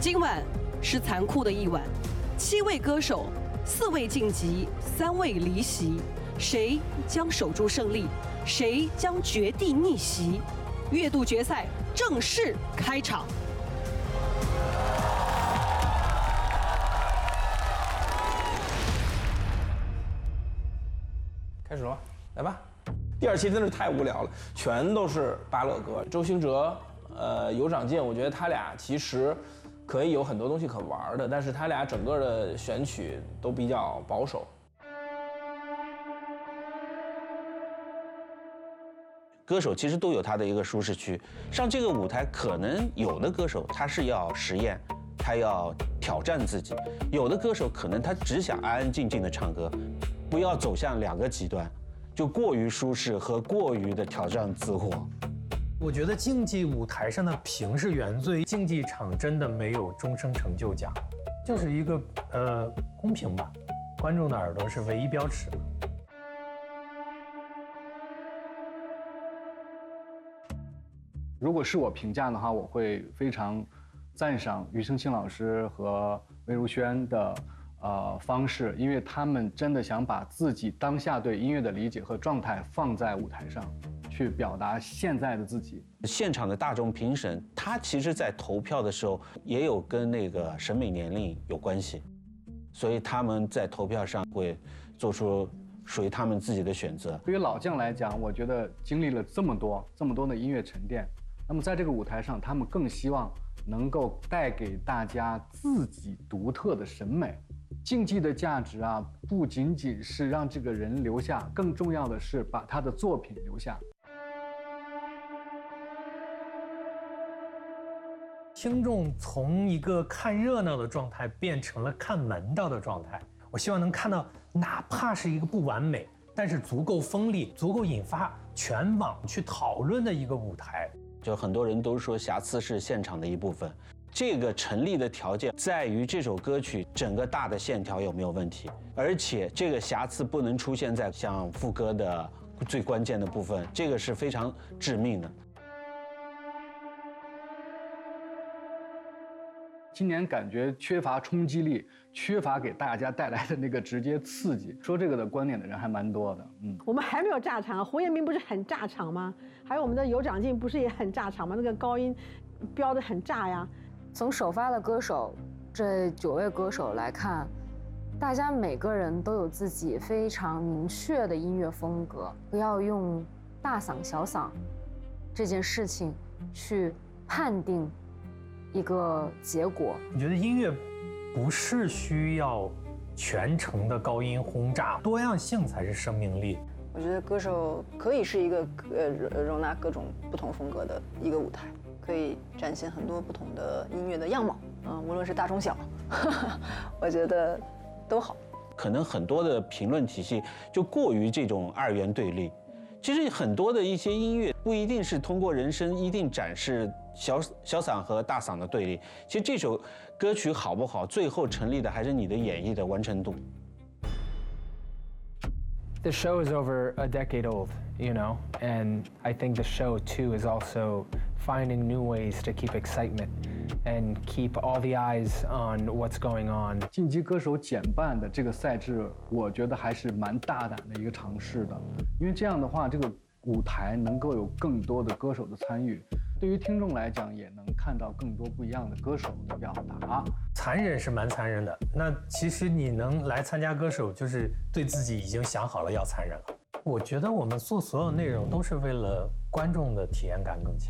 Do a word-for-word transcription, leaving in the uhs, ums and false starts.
今晚是残酷的一晚，七位歌手，四位晋级，三位离席，谁将守住胜利？谁将绝地逆袭？月度决赛正式开场。 开始了吗？来吧。第二期真是太无聊了，全都是芭乐歌。周兴哲、呃，尤长健，我觉得他俩其实可以有很多东西可玩的，但是他俩整个的选曲都比较保守。 歌手其实都有他的一个舒适区，上这个舞台，可能有的歌手他是要实验，他要挑战自己；有的歌手可能他只想安安静静的唱歌，不要走向两个极端，就过于舒适和过于的挑战自我。 我觉得竞技舞台上的评是原罪，竞技场真的没有终生成就奖，就是一个呃公平吧，观众的耳朵是唯一标尺。 如果是我评价的话，我会非常赞赏庾澄庆老师和魏如萱的呃方式，因为他们真的想把自己当下对音乐的理解和状态放在舞台上，去表达现在的自己。 现场的大众评审，他其实在投票的时候也有跟那个审美年龄有关系，所以他们在投票上会做出属于他们自己的选择。 对于老将来讲，我觉得经历了这么多这么多的音乐沉淀，那么在这个舞台上，他们更希望能够带给大家自己独特的审美。竞技的价值啊，不仅仅是让这个人留下，更重要的是把他的作品留下。 听众从一个看热闹的状态变成了看门道的状态。我希望能看到，哪怕是一个不完美，但是足够锋利、足够引发全网去讨论的一个舞台。 就很多人都说瑕疵是现场的一部分，这个成立的条件在于这首歌曲整个大的线条有没有问题，而且这个瑕疵不能出现在像副歌的最关键的部分，这个是非常致命的。 今年感觉缺乏冲击力，缺乏给大家带来的那个直接刺激。说这个的观点的人还蛮多的，嗯。 我们还没有炸场，胡彦斌不是很炸场吗？还有我们的尤长靖不是也很炸场吗？那个高音飙得很炸呀。 从首发的歌手这九位歌手来看，大家每个人都有自己非常明确的音乐风格，不要用大嗓小嗓这件事情去判定一个结果。 我觉得音乐不是需要全程的高音轰炸，多样性才是生命力。 我觉得歌手可以是一个呃容纳各种不同风格的一个舞台，可以展现很多不同的音乐的样貌，嗯，无论是大中小，我觉得都好。 可能很多的评论体系就过于这种二元对立。其实很多的一些音乐不一定是通过人声一定展示小小嗓和大嗓的对立，其实这首歌曲好不好，最后成立的还是你的演绎的完成度。 The show is over a decade old, you know, and I think the show too is also finding new ways to keep excitement and keep all the eyes on what's going on. 晋级歌手减半的这个赛制，我觉得还是蛮大胆的一个尝试的，因为这样的话，这个舞台能够有更多的歌手的参与，对于听众来讲，也能看到更多不一样的歌手的表达。 残忍是蛮残忍的，那其实你能来参加歌手，就是对自己已经想好了要残忍了。我觉得我们做所有内容都是为了观众的体验感更强。